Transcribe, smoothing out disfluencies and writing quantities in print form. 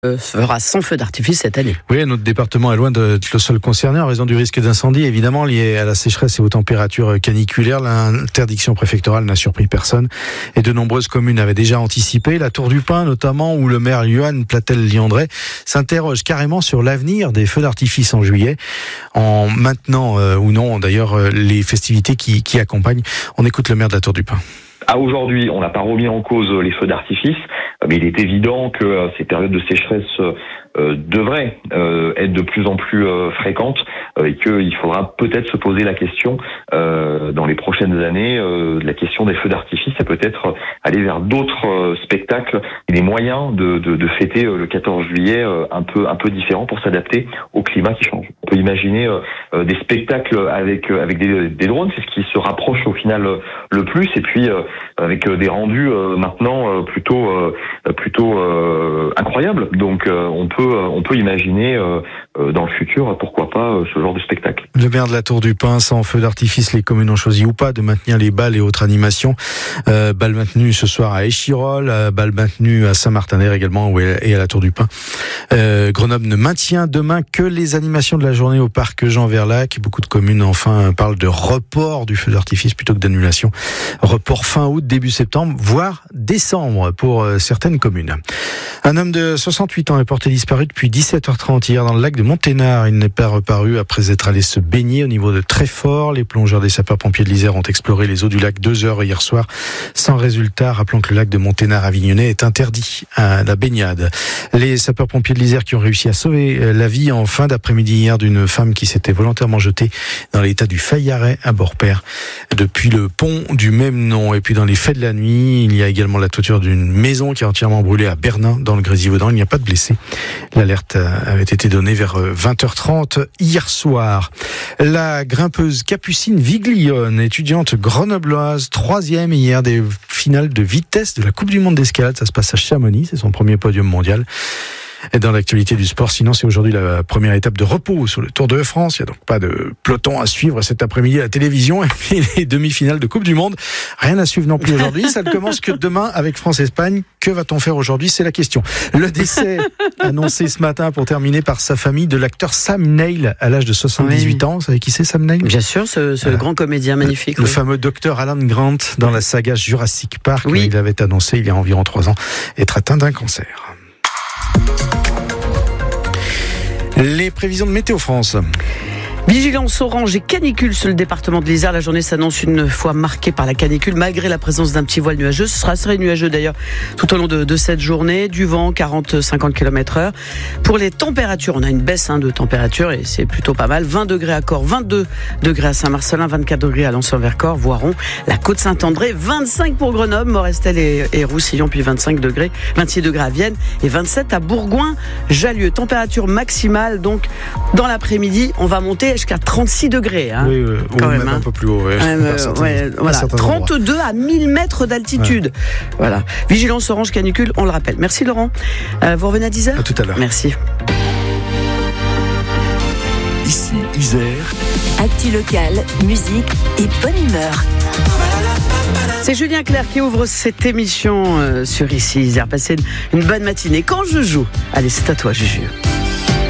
fera sans feu d'artifice cette année. Oui, notre département est loin d'être le seul concerné en raison du risque d'incendie, évidemment lié à la sécheresse et aux températures caniculaires. L'interdiction préfectorale n'a surpris personne et de nombreuses communes avaient déjà anticipé. La Tour du Pin notamment, où le maire Yohann Platel-Liandret s'interroge carrément sur l'avenir des feux d'artifice en juillet, en maintenant ou non d'ailleurs les festivités qui accompagnent. On écoute le maire de la Tour du Pin. À aujourd'hui, on n'a pas remis en cause les feux d'artifice, mais il est évident que ces périodes de sécheresse devraient être de plus en plus fréquentes et qu'il faudra peut-être se poser la question dans les prochaines années de la question des feux d'artifice et peut-être aller vers d'autres spectacles et des moyens de fêter le 14 juillet un peu différents pour s'adapter au climat qui change. On peut imaginer des spectacles avec des drones, c'est ce qui se rapproche au final le plus, et puis avec des rendus maintenant plutôt incroyables. Donc on peut imaginer dans le futur, pourquoi pas, ce genre de spectacle. Le maire de la Tour du Pin, sans feu d'artifice, les communes ont choisi ou pas de maintenir les balles et autres animations. Balles maintenues ce soir à Échirolles, balles maintenues à Saint-Martin-d'Air également et à la Tour du Pin. Grenoble ne maintient demain que les animations de la journée au parc Jean Verlac. Beaucoup de communes enfin parlent de report du feu d'artifice plutôt que d'annulation. Report fin août, début septembre, voire décembre pour certaines communes. Un homme de 68 ans est porté disparu depuis 17h30 hier dans le lac de Monténard. Il n'est pas reparu après être allé se baigner au niveau de Treffort. Les plongeurs des sapeurs-pompiers de l'Isère ont exploré les eaux du lac 2 heures hier soir sans résultat. Rappelons que le lac de Monténard-Avignonnais est interdit à la baignade. Les sapeurs-pompiers de l'Isère qui ont réussi à sauver la vie en fin d'après-midi hier d'une femme qui s'était volontairement jetée dans l'état du Faillaret à Beaurepaire depuis le pont du même nom. Et puis dans les faits de la nuit, il y a également la toiture d'une maison qui a entièrement brûlé à Bernin dans le Grésivaudan. Il n'y a pas de blessés. L'alerte avait été donnée vers 20h30 hier soir. La grimpeuse Capucine Viglione, étudiante grenobloise, 3e hier des finales de vitesse de la Coupe du Monde d'escalade. Ça se passe à Chamonix, c'est son premier podium mondial. Et dans l'actualité du sport, sinon c'est aujourd'hui la première étape de repos sur le Tour de France. Il n'y a donc pas de peloton à suivre cet après-midi à la télévision. Et puis les demi-finales de Coupe du Monde, rien à suivre non plus aujourd'hui. Ça ne commence que demain avec France-Espagne. Que va-t-on faire aujourd'hui? C'est la question. Le décès annoncé ce matin pour terminer par sa famille de l'acteur Sam Neill à l'âge de 78 ans. Vous savez qui c'est, Sam Neill? Bien sûr, ce grand comédien magnifique. Le fameux docteur Alan Grant dans la saga Jurassic Park. Oui. Il avait annoncé il y a environ 3 ans être atteint d'un cancer. Les prévisions de Météo France. Vigilance orange et canicule sur le département de l'Isère. La journée s'annonce une fois marquée par la canicule, malgré la présence d'un petit voile nuageux. Ce sera assez nuageux d'ailleurs tout au long de cette journée. Du vent, 40-50 km/h. Pour les températures, on a une baisse de température et c'est plutôt pas mal. 20 degrés à Corps, 22 degrés à Saint-Marcellin, 24 degrés à Lens-en-Vercors, Voiron, la Côte-Saint-André, 25 pour Grenoble, Morestel et Roussillon, puis 26 degrés à Vienne et 27 à Bourgoin-Jallieu. Température maximale, donc dans l'après-midi, on va monter jusqu'à 36 degrés. Oui, quand même un peu plus haut. Voilà. 32 à 1000 mètres d'altitude. Ouais. Voilà. Vigilance orange canicule, on le rappelle. Merci Laurent. Vous revenez à 10h ? À tout à l'heure. Merci. Ici Isère. Actu locale, musique et bonne humeur. C'est Julien Clerc qui ouvre cette émission sur Ici Isère. Passez une bonne matinée. Quand je joue, allez, c'est à toi Juju.